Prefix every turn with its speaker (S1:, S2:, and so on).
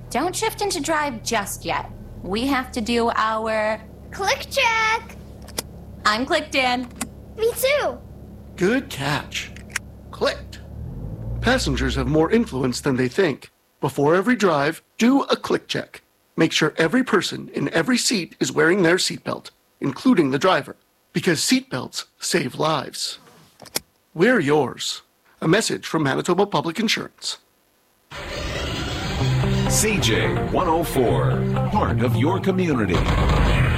S1: Don't shift into drive just yet. We have to do our...
S2: Click check!
S1: I'm clicked in.
S2: Me too!
S3: Good catch. Clicked. Passengers have more influence than they think. Before every drive, do a click check. Make sure every person in every seat is wearing their seatbelt, including the driver, because seatbelts save lives. Wear yours. A message from Manitoba Public Insurance.
S4: CJ 104, part of your community.